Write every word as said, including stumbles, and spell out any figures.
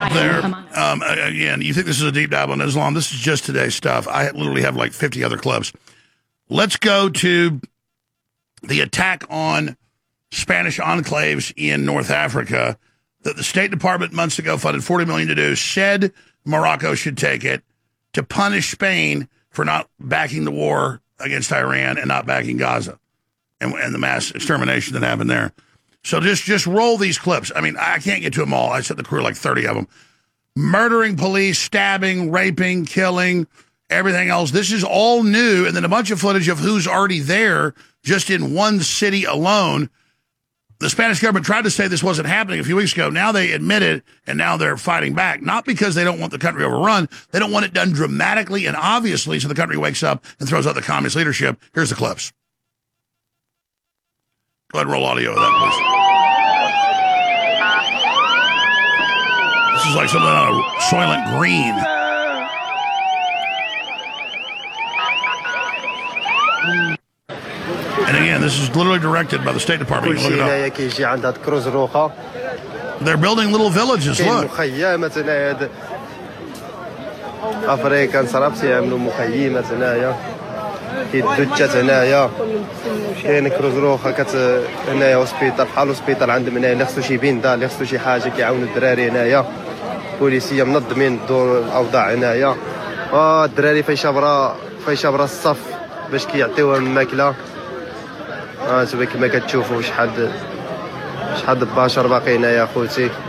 up there. Um, again, you think this is a deep dive on Islam? This is just today's stuff. I literally have like fifty other clips. Let's go to the attack on Spanish enclaves in North Africa that the State Department months ago funded forty million dollars to do, said Morocco should take it to punish Spain for not backing the war against Iran and not backing Gaza and, and the mass extermination that happened there. So just, just roll these clips. I mean, I can't get to them all. I sent the crew like thirty of them. Murdering police, stabbing, raping, killing, everything else. This is all new, and then a bunch of footage of who's already there just in one city alone. The Spanish government tried to say this wasn't happening a few weeks ago. Now they admit it, and now they're fighting back. Not because they don't want the country overrun. They don't want it done dramatically and obviously so the country wakes up and throws out the communist leadership. Here's the clips. Go ahead and roll audio of that, please. This is like something on a Soylent Green. And again, this is literally directed by the State Department. You can look it up. They're building little villages. Look. كاين الدجات هنايا كاين كروزروخا كت هنايا هوسبيتال بحال هوسبيتال عندهم هنايا اللي خصو شي بنده اللي خصو شي حاجه كيعاونوا الدراري هنايا بوليسيه منظمين الدور الاوضاع هنايا اه الدراري فاي شابره فاي شابره الصف باش كيعطيوها الماكله اه انتما كما كتشوفوا شحال شحال البشر باقي هنايا خوتي